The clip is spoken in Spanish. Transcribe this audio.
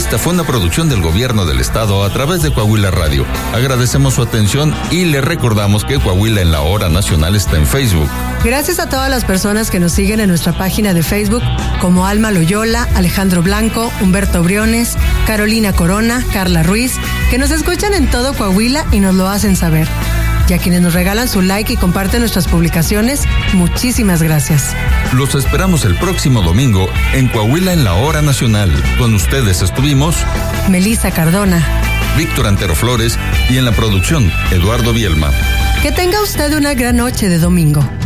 Esta fue una producción del Gobierno del Estado a través de Coahuila Radio. Agradecemos su atención y le recordamos que Coahuila en la Hora Nacional está en Facebook. Gracias a todas las personas que nos siguen en nuestra página de Facebook, como Alma Loyola, Alejandro Blanco, Humberto Briones, Carolina Corona, Carla Ruiz, que nos escuchan en todo Coahuila y nos lo hacen saber. Y a quienes nos regalan su like y comparten nuestras publicaciones, muchísimas gracias. Los esperamos el próximo domingo en Coahuila en la Hora Nacional. Con ustedes estuvimos Melissa Cardona, Víctor Antero Flores y en la producción, Eduardo Bielma. Que tenga usted una gran noche de domingo.